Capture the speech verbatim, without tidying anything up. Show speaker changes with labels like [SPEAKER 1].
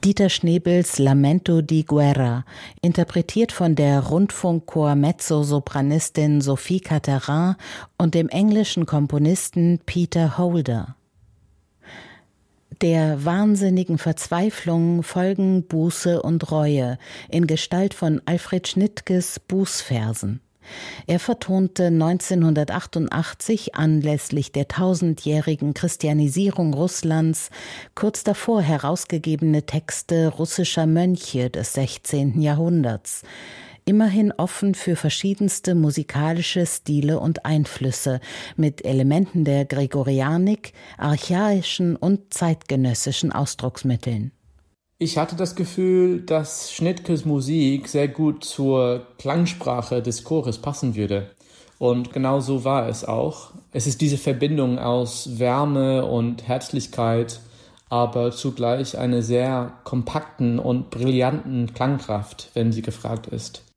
[SPEAKER 1] Dieter Schnebels Lamento di Guerra, interpretiert von der Rundfunkchor-Mezzosopranistin Sophie Catterin und dem englischen Komponisten Peter Holder. Der wahnsinnigen Verzweiflung folgen Buße und Reue in Gestalt von Alfred Schnittges Bußversen. Er vertonte neunzehnhundertachtundachtzig anlässlich der tausendjährigen Christianisierung Russlands kurz davor herausgegebene Texte russischer Mönche des sechzehnten Jahrhunderts, immerhin offen für verschiedenste musikalische Stile und Einflüsse, mit Elementen der Gregorianik, archaischen und zeitgenössischen Ausdrucksmitteln.
[SPEAKER 2] Ich hatte das Gefühl, dass Schnittges Musik sehr gut zur Klangsprache des Chores passen würde. Und genau so war es auch. Es ist diese Verbindung aus Wärme und Herzlichkeit, aber zugleich eine sehr kompakten und brillanten Klangkraft, wenn sie gefragt ist.